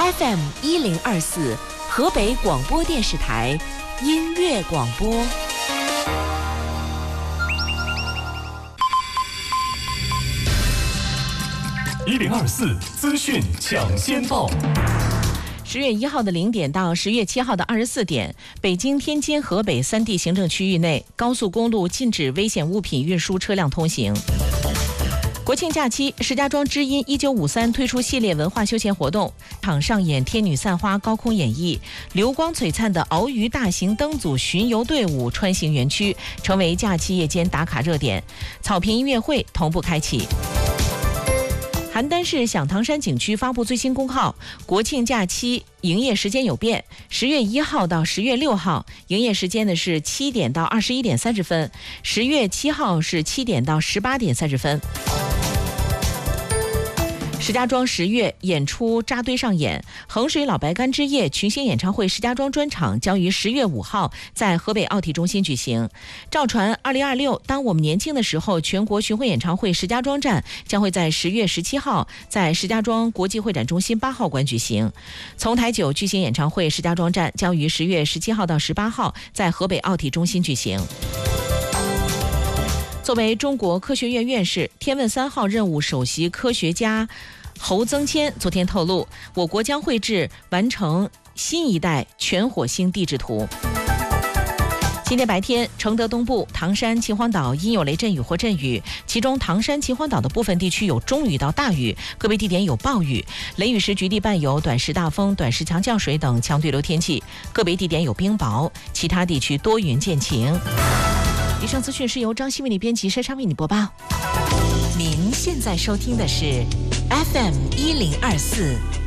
FM1024，河北广播电视台音乐广播。 1024资讯抢先报。 10月1号的0点到10月7号的24点，北京、天津、河北3地行政区域内高速公路禁止危险物品运输车辆通行。国庆假期，石家庄知音1953推出系列文化休闲活动，场上演天女散花高空演绎，流光璀璨的鳌鱼大型灯组巡游队伍穿行园区，成为假期夜间打卡热点。草坪音乐会同步开启。邯郸市响堂山景区发布最新公告，国庆假期营业时间有变，10月1号到10月6号，营业时间呢是7点到21点30分，10月7号是7点到18点30分。石家庄10月演出扎堆上演，衡水老白干之夜群星演唱会石家庄专场将于10月5号在河北奥体中心举行。赵传2026当我们年轻的时候全国巡回演唱会石家庄站将会在10月17号在石家庄国际会展中心8号馆举行。丛台9巨星演唱会石家庄站将于10月17号到18号在河北奥体中心举行。作为中国科学院院士，天问3号任务首席科学家侯增谦昨天透露，我国将绘制完成新一代全火星地质图。今天白天，承德东部、唐山、秦皇岛阴有雷阵雨或阵雨，其中唐山、秦皇岛的部分地区有中雨到大雨，个别地点有暴雨，雷雨时局地伴有短时大风、短时强降水等强对流天气，个别地点有冰雹，其他地区多云见晴。以上资讯是由张希为你编辑，珊珊为你播报。 您现在收听的是 FM1024